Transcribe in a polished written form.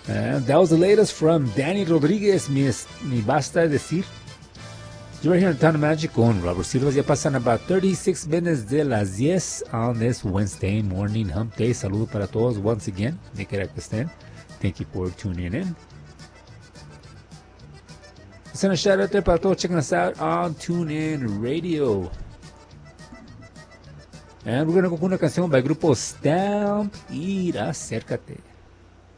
And that was the latest from Danny Rodriguez, Mi Basta Decir. You're right here in Town of Magic con Robert Silvas. Ya pasan about 36 minutes de las 10 on this Wednesday morning hump day. Saludos para todos once again. Donde quiera que estén. Thank you for tuning in. Send a shout out there para todos checking us out on TuneIn Radio. And we're going to go con una canción by grupo Stamp y Acércate.